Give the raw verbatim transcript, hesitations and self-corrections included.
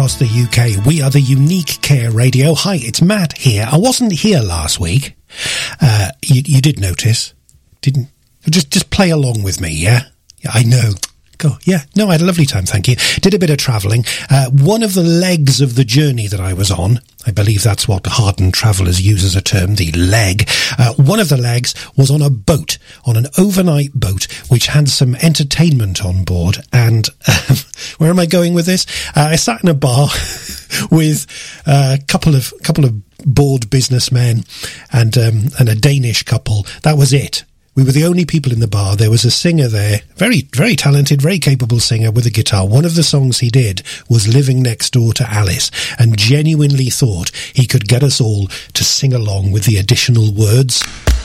across the U K. We are the Unique Care Radio. Hi, it's Matt here. I wasn't here last week. Uh, you, you did notice, didn't? Just, just play along with me, yeah? Yeah, I know. Go, yeah. No, I had a lovely time, thank you. Did a bit of travelling. Uh, one of the legs of the journey that I was on, I believe that's what hardened travellers use as a term, the leg. Uh, one of the legs was on a boat, on an overnight boat, which had some entertainment on board. And um, where am I going with this? Uh, I sat in a bar with a couple of couple of bored businessmen and um, and a Danish couple. That was it. We were the only people in the bar. There was a singer there, very, very talented, very capable singer with a guitar. One of the songs he did was Living Next Door to Alice, and genuinely thought he could get us all to sing along with the additional words.